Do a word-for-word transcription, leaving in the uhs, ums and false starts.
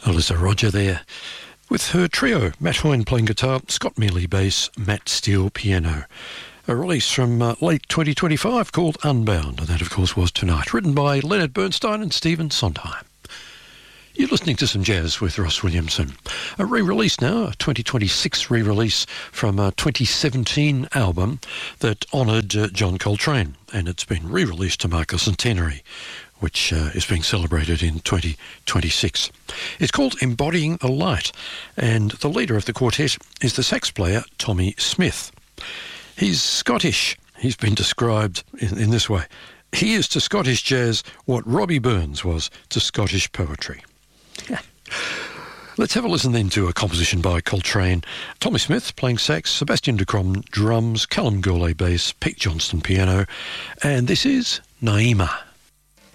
Alyssa Roger there, with her trio, Matt Hoyne playing guitar, Scott Mealy bass, Matt Steele piano. A release from uh, late twenty twenty-five called Unbound, and that of course was Tonight, written by Leonard Bernstein and Stephen Sondheim. You're listening to some jazz with Ross Williamson. A re-release now, a twenty twenty-six re-release from a twenty seventeen album that honoured uh, John Coltrane, and it's been re-released to mark a centenary, which uh, is being celebrated in twenty twenty-six. It's called Embodying a Light, and the leader of the quartet is the sax player Tommy Smith. He's Scottish. He's been described in, in this way. He is to Scottish jazz what Robbie Burns was to Scottish poetry. Let's have a listen then to a composition by Coltrane. Tommy Smith playing sax, Sebastian Ducrom drums, Callum Gourlay bass, Pete Johnston piano, and this is Naima.